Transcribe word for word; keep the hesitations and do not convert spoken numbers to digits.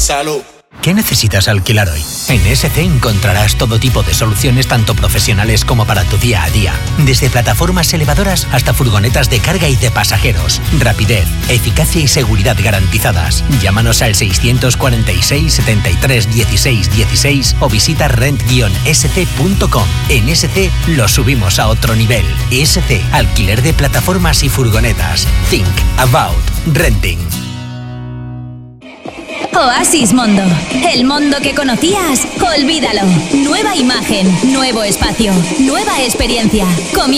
Salud. ¿Qué necesitas alquilar hoy? En S C encontrarás todo tipo de soluciones tanto profesionales como para tu día a día. Desde plataformas elevadoras hasta furgonetas de carga y de pasajeros. Rapidez, eficacia y seguridad garantizadas. Llámanos al seiscientos cuarenta y seis, setenta y tres, dieciséis, dieciséis o visita rent guion s c punto com. En S C lo subimos a otro nivel. S C, alquiler de plataformas y furgonetas. Think about renting. Oasis Mondo. El mundo que conocías, olvídalo. Nueva imagen, nuevo espacio, nueva experiencia. Comienza